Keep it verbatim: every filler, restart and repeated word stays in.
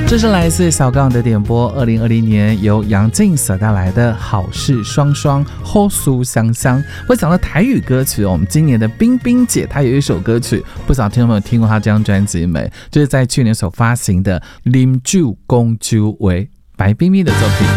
这是来自小港的点播，二零二零年由杨静所带来的好事双双好酥香香。我讲到台语歌曲，我们今年的冰冰姐她有一首歌曲，不知道听众朋友听过她这张专辑没？就是在去年所发行的《啉酒讲酒话》，白冰冰的作品。